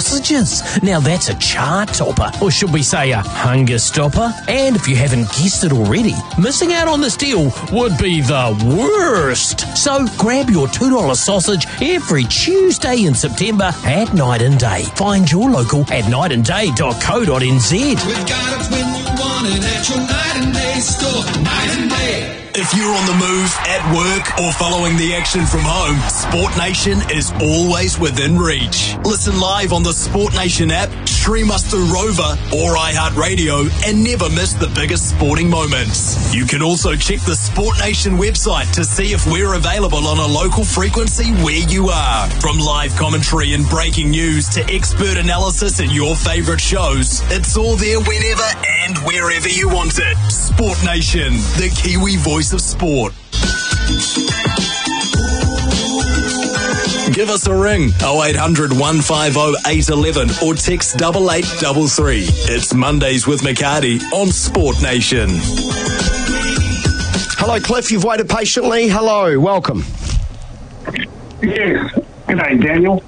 sausages. Now that's a chart topper, or should we say a hunger stopper? And if you haven't guessed it already, missing out on this deal would be the worst. So grab your $2 sausage every Tuesday in September at Night and Day. Find your local at nightandday.co.nz. We've got it when you want it at your Night and Day store. Night and Day. If you're on the move, at work, or following the action from home, Sport Nation is always within reach. Listen live on the Sport Nation app, stream us through Rover or iHeartRadio, and never miss the biggest sporting moments. You can also check the Sport Nation website to see if we're available on a local frequency where you are. From live commentary and breaking news to expert analysis and your favourite shows, it's all there whenever and wherever you want it. Sport Nation, the Kiwi voice of sport. Give us a ring, 0800 150 811, or text 8833. It's Mondays with McCarty on Sport Nation. Hello, Cliff. You've waited patiently. Hello. Welcome. Yes. G'day, Daniel.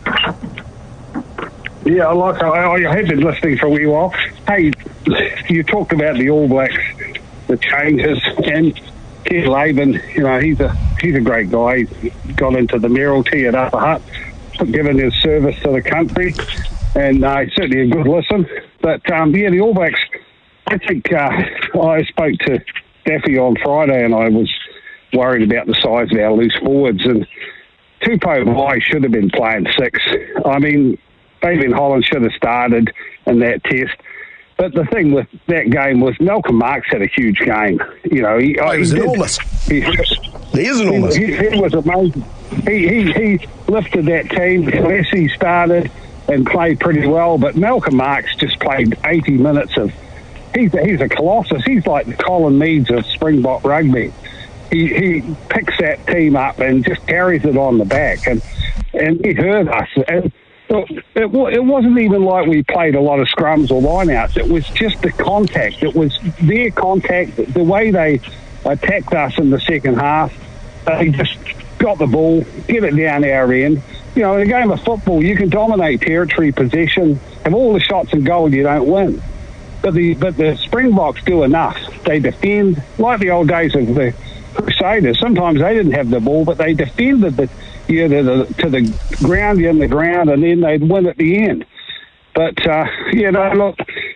Yeah, I have been listening for a wee while. Hey, you talked about the All Blacks, the changes, and Kev Laban, you know, he's a great guy. He's got into the Mayoralty at Upper Hutt, given his service to the country, and certainly a good listen. But, the All Blacks, I think I spoke to Daffy on Friday, and I was worried about the size of our loose forwards, and Tupou Vaa'i should have been playing 6. I mean, Fabian Holland should have started in that test. But the thing with that game was Malcolm Marx had a huge game. You know, he was enormous. He is enormous. He was amazing. He lifted that team. Leslie started and played pretty well, but Malcolm Marx just played 80 minutes of. He's a colossus. He's like the Colin Meads of Springbok rugby. He picks that team up and just carries it on the back, and he hurt us. And it wasn't even like we played a lot of scrums or lineouts. It was just the contact. It was their contact, the way they attacked us in the second half. They just got the ball, get it down our end. You know, in a game of football, you can dominate territory, possession, have all the shots and goal, you don't win. But the Springboks do enough. They defend, like the old days of the Crusaders. Sometimes they didn't have the ball, but they defended to the ground, in the ground, and then they'd win at the end. But, look,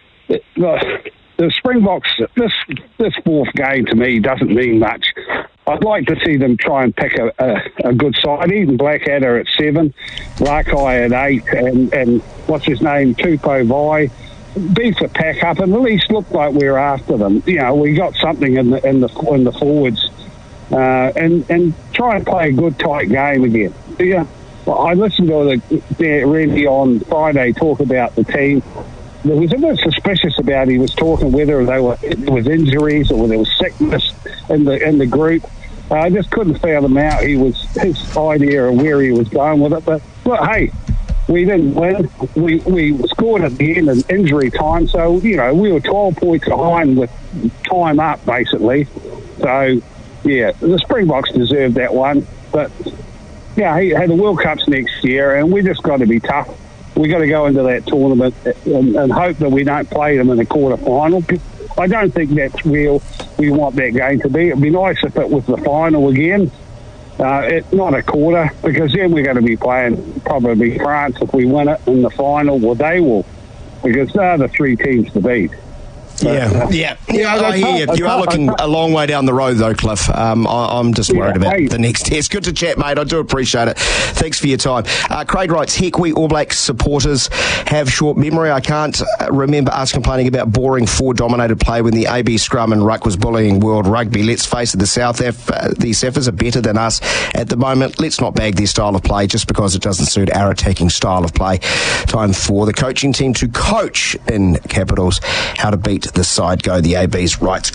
the Springboks, this fourth game to me doesn't mean much. I'd like to see them try and pick a good side. Even Blackadder at 7, Larkai at 8, and what's his name, Tupou Vaa'i. Beef the pack up and at least look like we're after them. You know, we got something in the forwards, and try and play a good tight game again. Yeah, I listened to Randy on Friday talk about the team. There was a bit suspicious about he was talking whether there was injuries or there was sickness in the group. I just couldn't fathom out his idea of where he was going with it. But look, hey. We didn't win. We scored at the end in injury time, so, you know, we were 12 points behind with time up, basically. So, yeah, the Springboks deserved that one. But, yeah, the World Cup's next year, and we just got to be tough. We got to go into that tournament and hope that we don't play them in the quarter-final. I don't think that's real. We want that game to be. It'd be nice if it was the final again. It's not a quarter, because then we're going to be playing probably France if we win it in the final. Well, they will, because they're the 3 teams to beat. I hear you. You are looking a long way down the road, though, Cliff. I'm just worried about the next test. Good to chat, mate. I do appreciate it. Thanks for your time. Craig writes, heck, we All Black supporters have short memory. I can't remember us complaining about boring 4-dominated play when the AB scrum and ruck was bullying World Rugby. Let's face it, the Saffers are better than us at the moment. Let's not bag their style of play just because it doesn't suit our attacking style of play. Time for the coaching team to coach, in capitals, how to beat the side. Go the AB's rights.